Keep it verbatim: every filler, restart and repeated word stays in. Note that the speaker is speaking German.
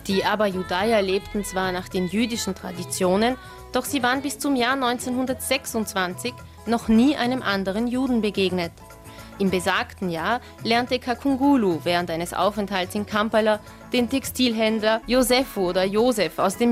Die Abba-Judaier lebten zwar nach den jüdischen Traditionen, doch sie waren bis zum Jahr neunzehnhundertsechsundzwanzig noch nie einem anderen Juden begegnet. Im besagten Jahr lernte Kakungulu während eines Aufenthalts in Kampala den Textilhändler Yosefu oder Josef aus dem